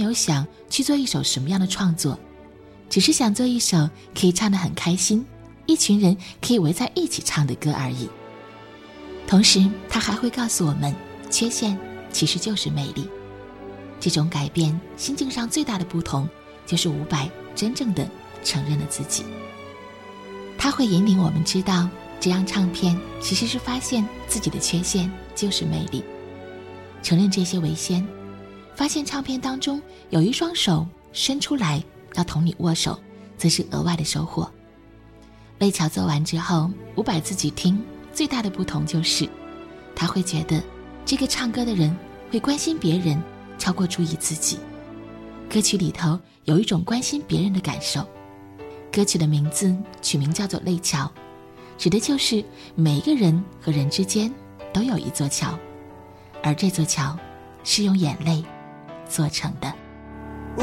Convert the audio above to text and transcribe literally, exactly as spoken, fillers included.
有想去做一首什么样的创作，只是想做一首可以唱得很开心，一群人可以围在一起唱的歌而已。同时他还会告诉我们，缺陷其实就是魅力。这种改变心境上最大的不同，就是伍佰真正的承认了自己。他会引领我们知道，这张唱片其实是发现自己的缺陷就是魅力，承认这些为先，发现唱片当中有一双手伸出来要同你握手，则是额外的收获。泪桥做完之后，伍佰自己听，最大的不同就是他会觉得这个唱歌的人会关心别人超过注意自己。歌曲里头有一种关心别人的感受。歌曲的名字取名叫做泪桥，指的就是每一个人和人之间都有一座桥，而这座桥是用眼泪做成的。